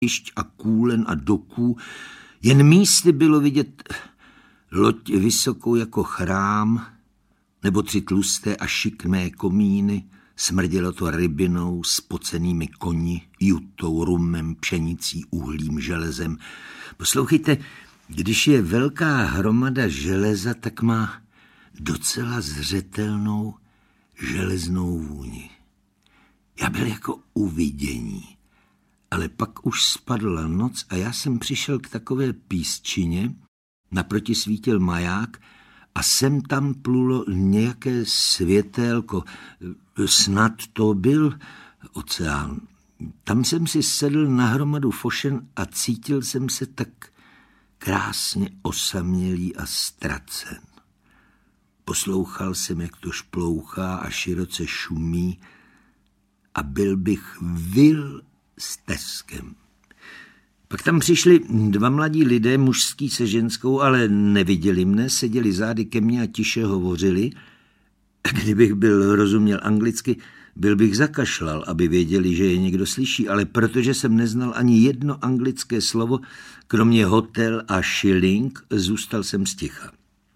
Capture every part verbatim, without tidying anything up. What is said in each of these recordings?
letišť a kůlen a doků. Jen místy bylo vidět loď vysokou jako chrám, nebo tři tlusté a šikmé komíny. Smrdělo to rybinou, spocenými koni, jutou, rumem, pšenicí, uhlím, železem. Poslouchejte, když je velká hromada železa, tak má docela zřetelnou železnou vůni. Já byl jako u vidění, ale pak už spadla noc a já jsem přišel k takové písčině, naproti svítil maják a sem tam plulo nějaké světélko, snad to byl oceán. Tam jsem si sedl na hromadu fošen a cítil jsem se tak krásně osamělý a ztracen. Poslouchal jsem, jak to šplouchá a široce šumí a byl bych vil s teskem. Pak tam přišli dva mladí lidé, mužský se ženskou, ale neviděli mne, seděli zády ke mně a tiše hovořili. Kdybych byl rozuměl anglicky, byl bych zakašlal, aby věděli, že je někdo slyší, ale protože jsem neznal ani jedno anglické slovo, kromě hotel a shilling, zůstal jsem sticha.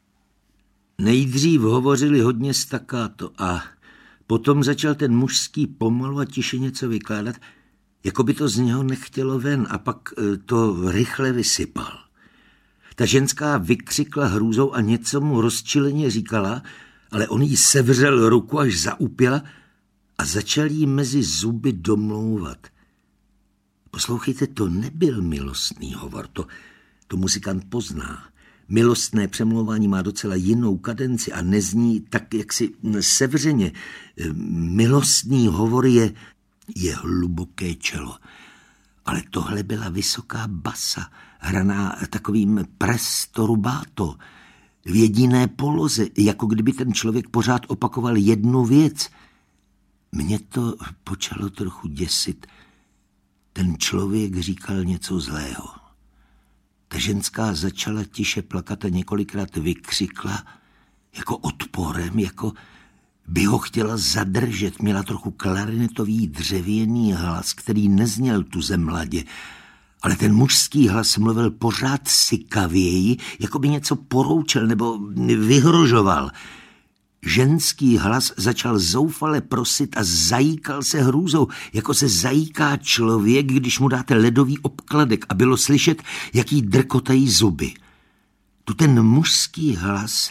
Nejdřív hovořili hodně staccato a potom začal ten mužský pomalu a tiše něco vykládat, jako by to z něho nechtělo ven, a pak to rychle vysypal. Ta ženská vykřikla hrůzou a něco mu rozčileně říkala, ale on jí sevřel ruku, až zaupěla a začal jí mezi zuby domlouvat. Poslouchejte, to nebyl milostný hovor, to, to muzikant pozná. Milostné přemlouvání má docela jinou kadenci a nezní tak jaksi sevřeně. Milostný hovor je, je hluboké čelo. Ale tohle byla vysoká basa, hraná takovým presto rubato, v jediné poloze, jako kdyby ten člověk pořád opakoval jednu věc. Mě to počalo trochu děsit. Ten člověk říkal něco zlého. Ta ženská začala tiše plakat a několikrát vykřikla jako odporem, jako by ho chtěla zadržet. Měla trochu klarinetový dřevěný hlas, který nezněl tuze mladě, ale ten mužský hlas mluvil pořád sykavěji, jako by něco poroučel nebo vyhrožoval. Ženský hlas začal zoufale prosit a zajíkal se hrůzou, jako se zajíká člověk, když mu dáte ledový obkladek, a bylo slyšet, jak jí drkotají zuby. Tu ten mužský hlas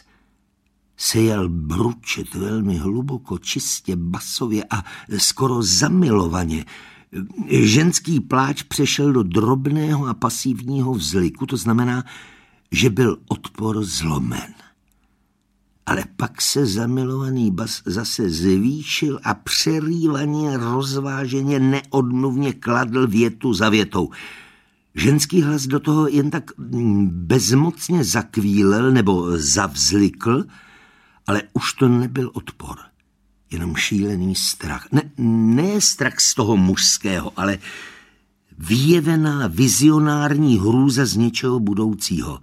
se jel bručet velmi hluboko, čistě basově a skoro zamilovaně. Ženský pláč přešel do drobného a pasivního vzliku, to znamená, že byl odpor zlomen. Ale pak se zamilovaný bas zase zvýšil a přerývaně, rozváženě, neodmluvně kladl větu za větou. Ženský hlas do toho jen tak bezmocně zakvílel nebo zavzlikl, ale už to nebyl odpor, jenom šílený strach. Ne, ne strach z toho mužského, ale vyjevená vizionární hrůza z něčeho budoucího.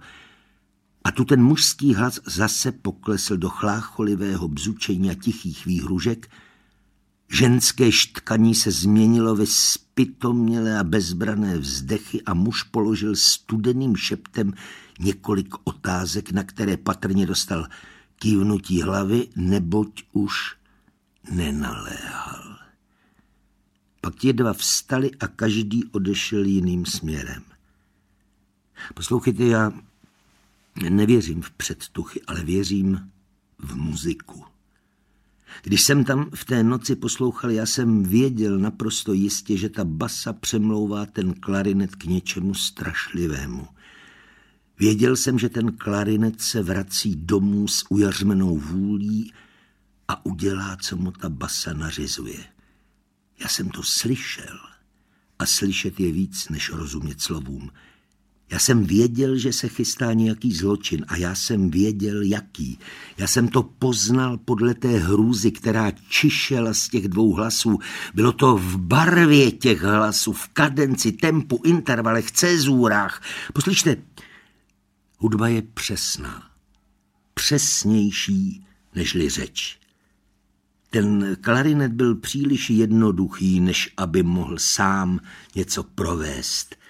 A tu ten mužský hlas zase poklesl do chlácholivého bzučení a tichých výhružek. Ženské štkaní se změnilo ve zpytomělé a bezbrané vzdechy a muž položil studeným šeptem několik otázek, na které patrně dostal kývnutí hlavy, neboť už nenaléhal. Pak ti dva vstali a každý odešel jiným směrem. Poslouchejte, já nevěřím v předtuchy, ale věřím v muziku. Když jsem tam v té noci poslouchal, já jsem věděl naprosto jistě, že ta basa přemlouvá ten klarinet k něčemu strašlivému. Věděl jsem, že ten klarinet se vrací domů s ujařmenou vůlí a udělá, co mu ta basa nařizuje. Já jsem to slyšel a slyšet je víc, než rozumět slovům. Já jsem věděl, že se chystá nějaký zločin a já jsem věděl, jaký. Já jsem to poznal podle té hrůzy, která čišela z těch dvou hlasů. Bylo to v barvě těch hlasů, v kadenci, tempu, intervalech, cezurách. Poslyšte, hudba je přesná, přesnější nežli řeč. Ten klarinet byl příliš jednoduchý, než aby mohl sám něco provést.